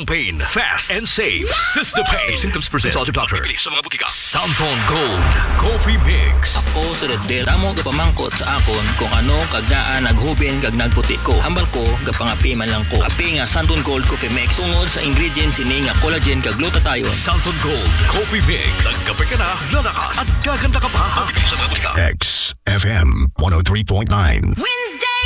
strong pain, fast and safe. Sistopain. If symptoms persist, consult your doctor. Sa mga butika. Santon Gold Coffee Mix. Ako sa Rodel, amo gapamangkot sa akon kung ano kagdaan naghubin kag nagputi ko. Hambal ko gapangapi man lang ko. Kape nga Santon Gold Coffee Mix tungod sa ingredients ini nga collagen kag glutathione. Santon Gold Coffee Mix. Nagkape ka na, lalakas at gaganda ka pa. Sa mga butika. XFM 103.9. Wins